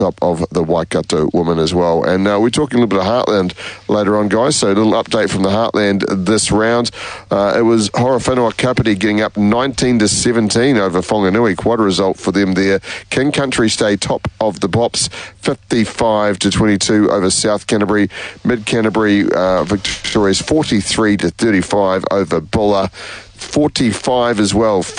top of the Waikato women as well. And we're talking a little bit of Heartland later on, guys, so a little update from the Heartland this round. It was Horowhenua Kapiti getting up 19-17 over Whanganui. Quite a result for them there. King Country stay top of the Bops, 55-22 over South Canterbury. Mid Canterbury victorious 43-35 over Bulla. 45 as well.